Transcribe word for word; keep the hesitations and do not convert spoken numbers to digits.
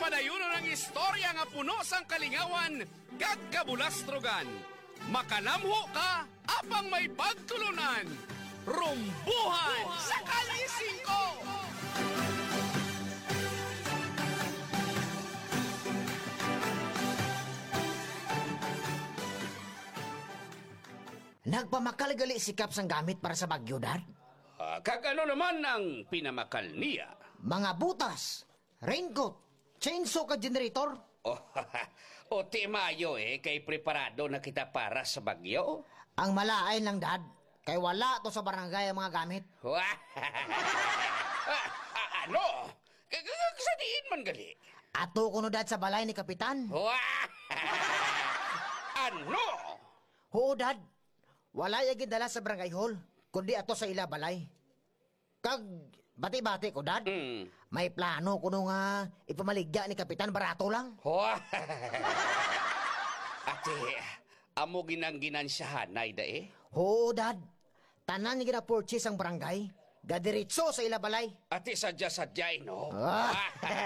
padayon ng istorya nga puno sang kalingawan, gagkabulastrogan. Makalamho ka, apang may pagtulunan. Rumbuhan sa Kalye singko! Nagpamakal-gali si Kap sang gamit para sa bagyo, Dad. Ah, kagano naman ang pinamakal niya? Mga butas, raincoat, chainsaw ka generator. Oh, o ti mayo eh, kay preparado na kita para sa bagyo. Ang malaay lang, Dad. Kay wala to sa barangay ang mga gamit. Ah, ah, ano? Kagagagsatiin man gali. Ato ko no, Dad, sa balay ni Kapitan. Ano? Oo, Dad. Wala yung gindala sa barangay hall, kundi ato sa ila balay. Kag, bati-bati ko, Dad. Mm. May plano ko nung uh, ipamaligya ni Kapitan, barato lang. Ate, amo ginang ginansyahan na ida eh? Oo, Dad. Tanan yung gina-purchase ang barangay. Gadiritso sa ila balay. Ate, sadya-sadya, no? Ah.